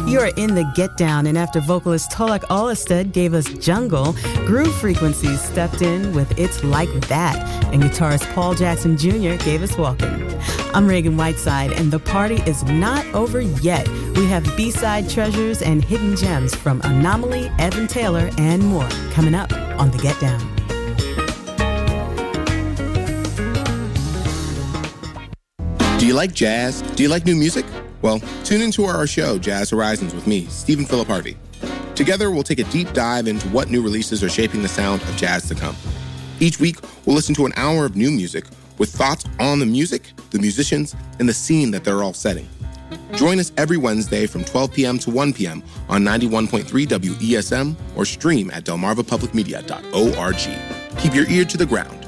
You're in the Get Down, and after vocalist Tolak Olasted gave us Jungle, Groove Frequencies stepped in with It's Like That, and guitarist Paul Jackson Jr. gave us Walkin'. I'm Reagan Whiteside, and the party is not over yet. We have B-side treasures and hidden gems from Anomaly, Evan Taylor, and more coming up on the Get Down. Do you like jazz? Do you like new music? Well, tune into our show, Jazz Horizons, with me, Stephen Phillip Harvey. Together, we'll take a deep dive into what new releases are shaping the sound of jazz to come. Each week, we'll listen to an hour of new music with thoughts on the music, the musicians, and the scene that they're all setting. Join us every Wednesday from 12 p.m. to 1 p.m. on 91.3 WESM or stream at delmarvapublicmedia.org. Keep your ear to the ground.